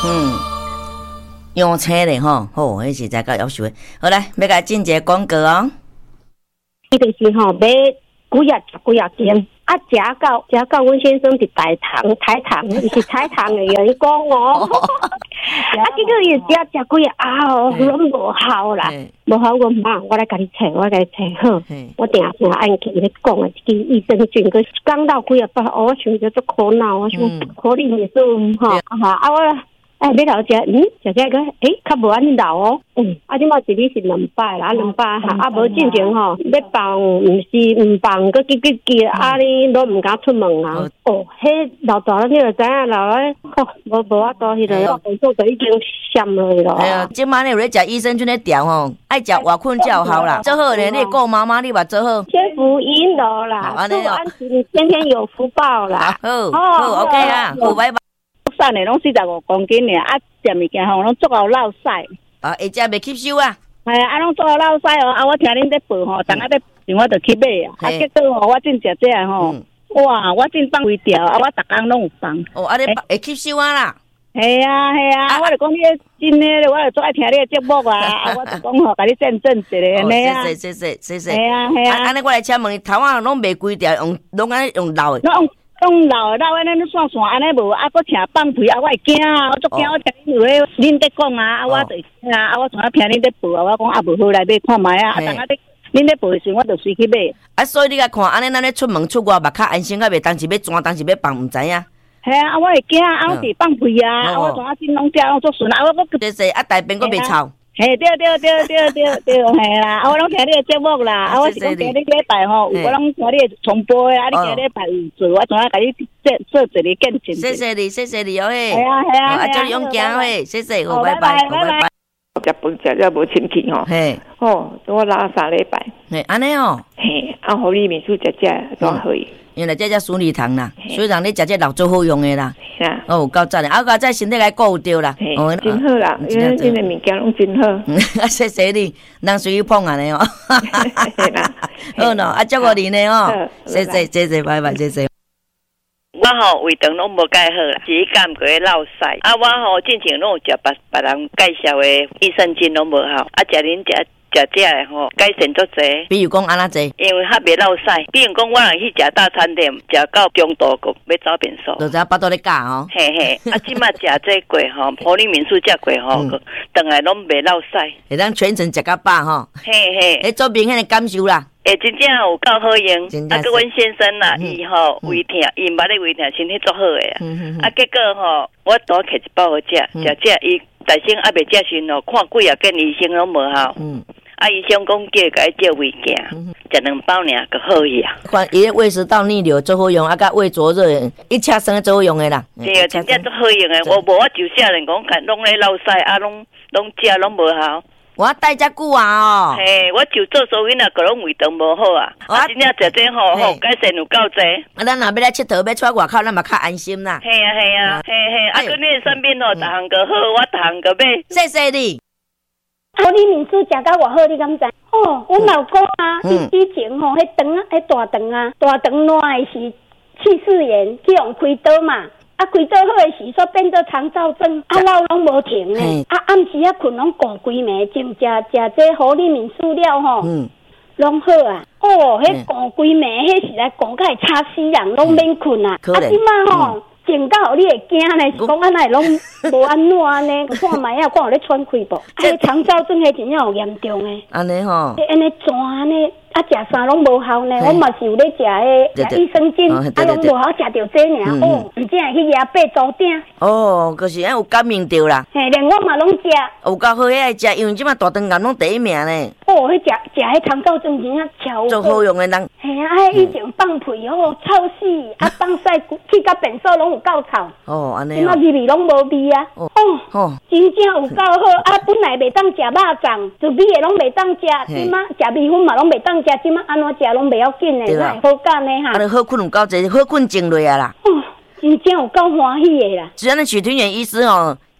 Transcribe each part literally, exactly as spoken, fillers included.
嗯，用车咧吼，好，迄是才够要求的。好来，要甲进一个广告哦。 伊就是吼买几啊十几啊件，啊，食到食到，阮先生伫台糖台糖，伊是台糖的员工哦。啊，结果伊食食几啊啊哦，拢无效啦，无效我妈，我来甲你找，我来甲你找好。我定定按记咧讲啊，即个益生菌，佮讲到几啊百，我想着足苦恼，我想可能也是吼，哈啊我。哎，要老食，嗯，食食个，诶，较无安尼老哦，嗯，啊，即马一日是两摆啦，两摆哈，啊，无进前吼，要放，毋是毋放，佮叽叽叽，啊，你都毋敢出门啊，哦，迄老大了，你就知影老诶，哦，无无法度，迄个工作就已经闪落去咯。 哎呀，即摆你有咧食益生菌咧调吼，爱食活菌才有效啦。做好咧，你顾妈妈，你嘛做好。 天福音咯啦，祝安琪天天有福报啦。 好，好 ，OK 啊，好，拜拜。 瘦的拢四十五公斤尔，啊，食物件吼拢足够落屎。 啊，会食袂吸收啊？ 系啊，啊，拢足够落屎哦。啊，我听恁在报吼，等下在想我就去买啊。啊，结果吼，我真食这个吼，哇，我真放规条，啊，我逐工拢有放。 哦，啊，你会吸收啊啦？ 系啊，系啊，我就讲你真诶，我就最爱听你诶节目啊。啊，我就讲吼，甲你见证一下安尼啊。 谢谢谢谢谢谢。 系啊系啊。 安尼我来请问你，头啊拢卖规条，用拢安尼用老诶。 用老的老安尼散散安尼无，啊，搁请放屁啊，我会惊啊，我足惊，我听恁有咧恁在讲啊，啊，我就惊啊，啊，我从啊听恁在报啊，我讲啊无好来买看卖啊，啊，等下咧恁在报的时，我就随去买。 啊，所以你甲看，安尼咱咧出门出外，目较安心，较袂当时要钻，当时要放，毋知影。 系啊，我会惊啊，我是放屁啊，啊，我从啊真拢食拢足顺啊，我我谢谢啊，大便搁袂臭。 嘿，对对对对对对，嘿啦，啊，我拢听你的节目啦，啊，我是讲今日礼拜吼，我拢听你的重播的，啊，你今日礼拜有做，我从啊甲你做做一个见证。 谢谢你，谢谢你哦嘿。 系啊系啊， 啊，祝你勇敢嘿，谢谢，好，拜拜，好，拜拜。 食饭食了无清气吼， 嘿， 哦，我拉三礼拜， 嘿，安尼哦， 嘿，啊，互你面数食食都可以。 原来这叫鼠李糖啦，所以让你食这老最好用的啦。 是啊， 哦，够赞的，啊，个在身体来顾着啦。 哦，真好啦，因为恁的物件拢真好。 啊，谢谢你，人随意碰安尼哦。 是啦， 好喏，啊，祝福你呢哦，谢谢谢谢，拜拜，谢谢。 我吼胃肠拢无介好啦，自己感觉落屎。啊，我吼之前拢有食别别人介绍的益生菌拢无好，啊，食恁食。食这个吼改善足济， 比如讲安怎济？ 因为较袂落屎。比如讲，我若去食大餐店，食到中度个要走便所， 就知巴肚咧教吼。 嘿嘿，啊，即马食这过吼，普利民宿食过吼，等来拢袂落屎。 会当全程食到饱吼。 嘿嘿， 诶，做明显的感受啦。 诶，真正有够好用。啊，个阮先生啦，伊吼胃疼，伊捌咧胃疼，身体足好诶啊。啊，结果吼，我多摕一包好食，食食伊大生还袂食时吼，看几啊间医生拢无效。嗯。啊，医生讲叫甲伊照胃镜，食两包尔就好去啊。 看伊胃食道逆流最好用，啊，甲胃灼热一车生最好用的啦。 对啊，真正最好用的。我无我就少年讲，看拢咧落屎，啊，拢拢食拢无效。 我带遮久啊哦。 嘿，我就做所以呐，个拢胃肠无好啊。啊，真正食这好好，改善有够济。 啊，咱若要来佚佗，要出外口，咱嘛较安心啦。 嘿啊嘿啊，嘿嘿，啊，佮你身边吼，逐项个好，我逐项个买。 谢谢你。 我你面子食甲偌好，你敢知？哦，阮老公啊，伊以前吼，迄肠啊，迄大肠啊，大肠烂的是气室炎，去用开刀嘛。啊，开刀好的时，煞变做肠燥症，啊，老拢无停呢。啊，暗时啊困拢顾规暝，净食食这互你面塑料吼，嗯，拢好啊。哦，迄顾规暝，迄是来顾甲会吵死人，拢免困啊。啊，即马吼。静到你会惊呢，是讲安尼拢无安怎呢？看卖啊，看有咧喘气无？迄肠燥症迄真正有严重诶。 安尼吼， 安尼转呢，啊食啥拢无效呢？我嘛是有咧食诶，食益生菌，啊拢无好食着这尔。哦，毋只会去压迫组顶。 哦，可是安有感应着啦。 嘿，连我嘛拢食。 有够好爱食，因为即马大肠癌拢第一名呢。 哦，迄食食迄肠燥症真正超最好用诶人。 嘿啊，以前放屁哦，臭死！啊，放屎去到便所拢有够臭。 哦，安尼。 即马味味拢无味啊。哦，哦，真正有够好。啊，本来袂当食肉粽，就味诶拢袂当食。即马食米粉嘛拢袂当食，即马安怎食拢袂要紧诶，哪会好干呢哈？ 啊，好困有够济，好困静落啊啦。 哦，真正有够欢喜诶啦。 只要那许廷远医师哦，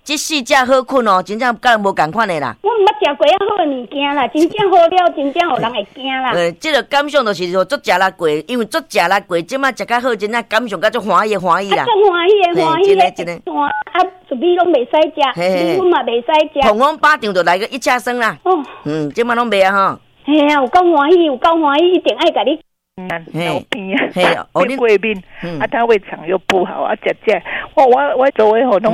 这四只好困哦，真正甲人无共款的啦。 我毋捌食过遐好的物件啦，真正好了，真正互人会惊啦。 呃，这个感想就是说，足食力过，因为足食力过，即摆食较好，真正感想甲足欢喜欢喜啦。 足欢喜的欢喜的， 真的真的。 啊，薯米拢袂使食，米粉嘛袂使食。 澎湖八场就来个一车生啦。哦。嗯，即摆拢袂啊吼。 嘿啊，有够欢喜，有够欢喜，一定爱甲你。 嗯，老边啊，变过面，啊，他胃肠又不好啊，食食，我我我周围好拢。